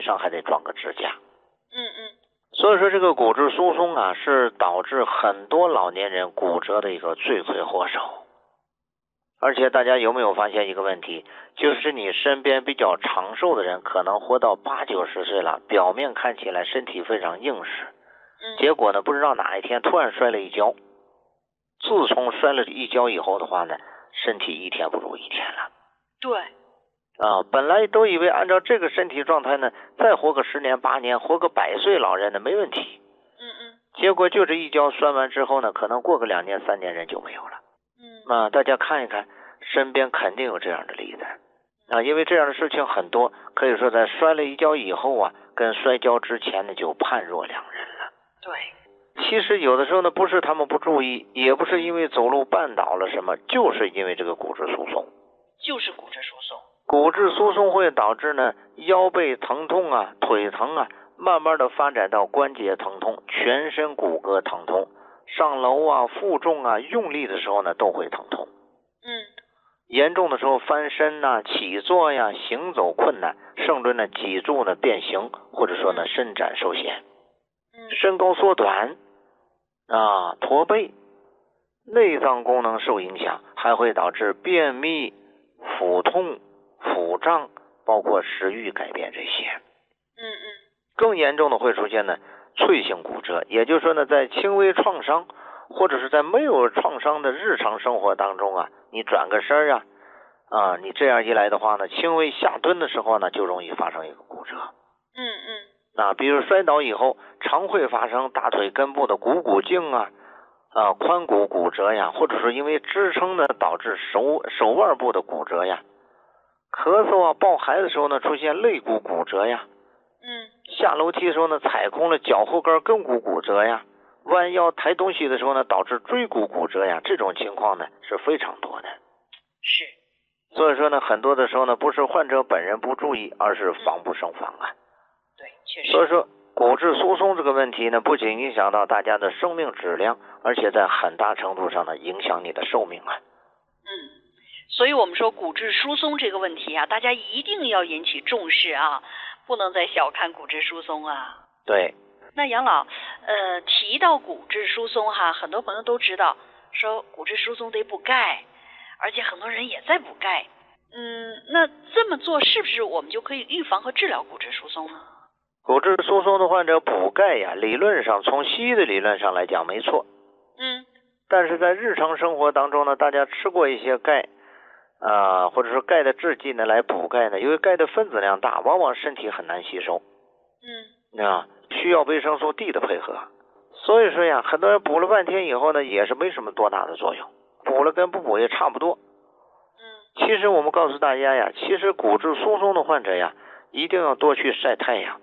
上还得装个支架。 嗯。 所以说这个骨质疏松啊，是导致很多老年人骨折的一个罪魁祸首。而且大家有没有发现一个问题，就是你身边比较长寿的人，可能活到80、90岁了，表面看起来身体非常硬实，结果呢，不知道哪一天突然摔了一跤。自从摔了一跤以后的话呢，身体一天不如一天了。 对。 本来都以为按照这个身体状态呢，再活个10年8年，活个100岁老人呢没问题。结果就这一跤摔完之后呢，可能过个2年3年人就没有了。大家看一看，身边肯定有这样的例子。因为这样的事情很多，可以说在摔了一跤以后啊，跟摔跤之前呢就判若两人了。 对。 其实有的时候呢，不是他们不注意，也不是因为走路绊倒了什么，就是因为这个骨质疏松。 就是骨质疏松。 骨质疏松会导致呢腰背疼痛啊、腿疼啊，慢慢的发展到关节疼痛、全身骨骼疼痛，上楼啊、负重啊、用力的时候呢都会疼痛。严重的时候翻身啊、起坐呀、行走困难，甚至呢脊柱呢变形，或者说呢伸展受限。身高缩短驼背，内脏功能受影响，还会导致便秘、腹痛、腹胀，包括食欲改变这些。更严重的会出现呢脆性骨折，也就是说呢，在轻微创伤或者是在没有创伤的日常生活当中啊，你转个身你这样一来的话呢，轻微下蹲的时候呢，就容易发生一个骨折。比如摔倒以后，常会发生大腿根部的股骨颈髋骨骨折呀，或者是因为支撑呢导致手腕部的骨折呀。咳嗽啊、抱孩子的时候呢，出现肋骨骨折呀。下楼梯的时候呢，踩空了脚后跟跟骨骨折呀。弯腰抬东西的时候呢，导致椎骨骨折呀。这种情况呢是非常多的。 是。 所以说呢，很多的时候呢，不是患者本人不注意，而是防不胜防啊。 对，确实。 所以说骨质疏松这个问题呢，不仅影响到大家的生命质量，而且在很大程度上呢，影响你的寿命啊。 所以我们说骨质疏松这个问题啊，大家一定要引起重视啊，不能再小看骨质疏松啊。 对。 那杨老，提到骨质疏松很多朋友都知道，说骨质疏松得补钙，而且很多人也在补钙。那这么做是不是我们就可以预防和治疗骨质疏松呢？ 骨质疏松的患者补钙呀，理论上从西医的理论上来讲没错。但是在日常生活当中呢，大家吃过一些钙或者说钙的制剂呢来补钙呢，因为钙的分子量大，往往身体很难吸收。需要维生素 D 的配合。所以说呀，很多人补了半天以后呢，也是没什么多大的作用，补了跟不补也差不多。其实我们告诉大家呀，其实骨质疏松的患者呀，一定要多去晒太阳。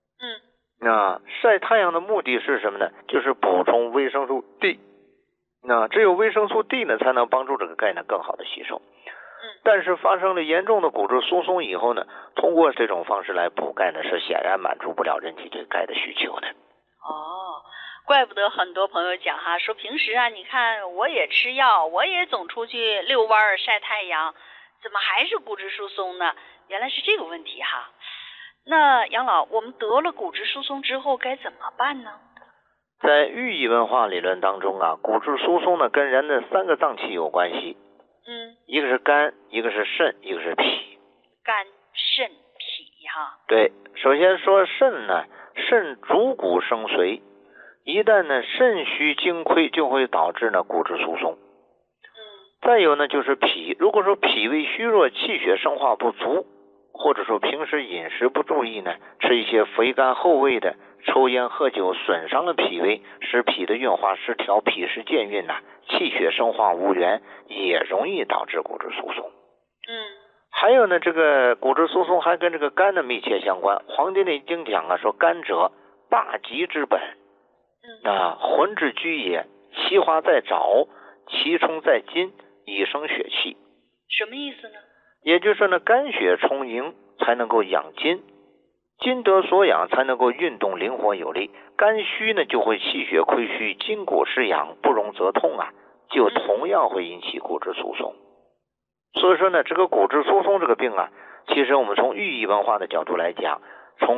晒太阳的目的是什么呢？就是补充维生素 D。只有维生素 D 呢，才能帮助这个钙呢更好的吸收。但是发生了严重的骨质疏松以后呢，通过这种方式来补钙呢，是显然满足不了人体对钙的需求的。 怪不得很多朋友讲说平时你看我也吃药，我也总出去遛弯晒太阳，怎么还是骨质疏松呢？原来是这个问题那杨老，我们得了骨质疏松之后该怎么办呢？ 在寓意文化理论当中骨质疏松呢跟人的3个脏器有关系。一个是肝，一个是肾，一个是脾。 肝、肾、脾对，首先说肾呢，肾主骨生髓，一旦呢肾虚精亏，就会导致呢骨质疏松。再有呢就是脾，如果说脾胃虚弱、气血生化不足，或者说平时饮食不注意呢，吃一些肥甘厚味的，抽烟喝酒，损伤了脾胃，使脾的运化失调，脾湿健运气血生化无源，也容易导致骨质疏松。还有呢，这个骨质疏松还跟这个肝的密切相关。《黄帝内经》讲说，肝者大疾之本，魂之居也，其华在爪，其充在筋，以生血气。 什么意思呢？ 也就是说呢，肝血充盈才能够养筋，筋得所养才能够运动灵活有力。肝虚呢，就会气血亏虚，筋骨失养，不容则痛就同样会引起骨质疏松。所以说呢，这个骨质疏松这个病其实我们从寓意文化的角度来讲，